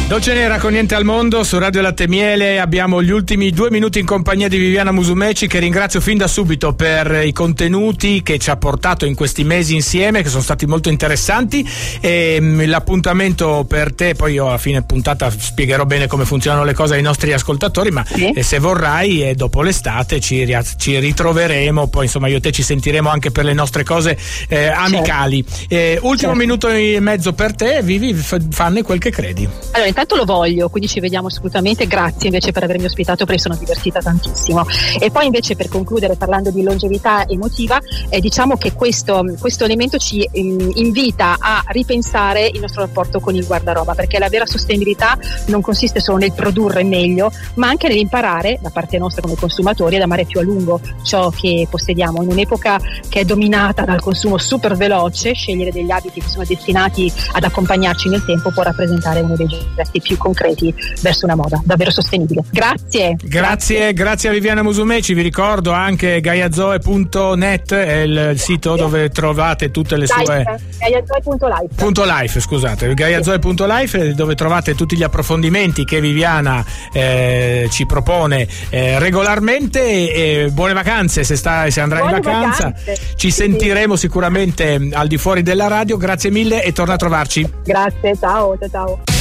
Dolce Nera con Niente al Mondo su Radio Latte Miele. Abbiamo gli ultimi 2 minuti in compagnia di Viviana Musumeci, che ringrazio fin da subito per i contenuti che ci ha portato in questi mesi insieme, che sono stati molto interessanti. E l'appuntamento per te, poi io a fine puntata spiegherò bene come funzionano le cose ai nostri ascoltatori, ma se vorrai dopo l'estate ci ritroveremo, poi insomma io e te ci sentiremo anche per le nostre cose amicali. Ultimo minuto e mezzo per te, Vivi, fanne quel che credi. Allora, intanto lo voglio, quindi ci vediamo assolutamente, grazie invece per avermi ospitato, perché sono divertita tantissimo. E poi invece, per concludere, parlando di longevità emotiva, diciamo che questo elemento ci invita a ripensare il nostro rapporto con il guardaroba, perché la vera sostenibilità non consiste solo nel produrre meglio, ma anche nell'imparare da parte nostra come consumatori ad amare più a lungo ciò che possediamo. In un'epoca che è dominata dal consumo super veloce, scegliere degli abiti che sono destinati ad accompagnarci nel tempo può rappresentare uno dei gesti più concreti verso una moda davvero sostenibile. Grazie a Viviana Musumeci. Vi ricordo anche gaiazoe.net è il sito dove trovate tutte le sue gaiazoe.life, scusate, gaiazoe.life, dove trovate tutti gli approfondimenti che Viviana ci propone regolarmente. Buone vacanze se andrai in vacanza. Ci sentiremo sicuramente al di fuori della radio. Grazie mille e torna a trovarci. Grazie, ciao.